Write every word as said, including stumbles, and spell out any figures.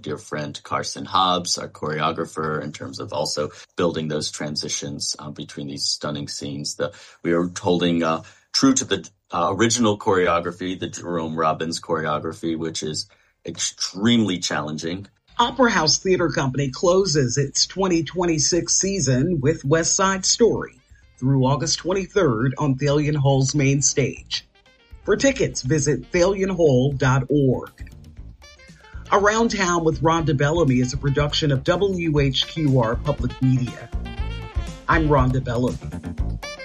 dear friend Carson Hobbs, our choreographer, in terms of also building those transitions uh, between these stunning scenes. The, we are holding uh, true to the uh, original choreography, the Jerome Robbins choreography, which is extremely challenging. Opera House Theater Company closes its twenty twenty-six season with West Side Story through August twenty-third on Thalian Hall's main stage. For tickets, visit thalian hall dot org. Around Town with Rhonda Bellamy is a production of W H Q R Public Media. I'm Rhonda Bellamy.